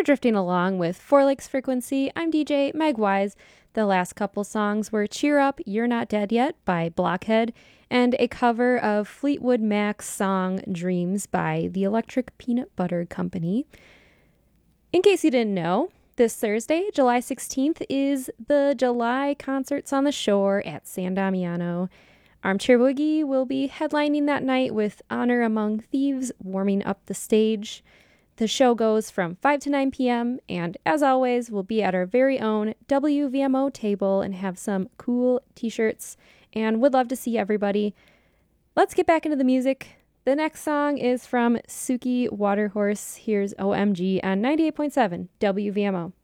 you're drifting along with Four Lakes Frequency. I'm DJ Meg Wise. The last couple songs were Cheer Up, You're Not Dead Yet by Blockhead, and a cover of Fleetwood Mac's song Dreams by the Electric Peanut Butter Company. In case you didn't know, this Thursday, July 16th, is the July Concerts on the Shore at San Damiano. Armchair Boogie will be headlining that night with Honor Among Thieves warming up the stage. The show goes from 5 to 9 p.m. and as always, we'll be at our very own WVMO table and have some cool t-shirts and would love to see everybody. Let's get back into the music. The next song is from Suki Waterhorse. Here's OMG on 98.7 WVMO.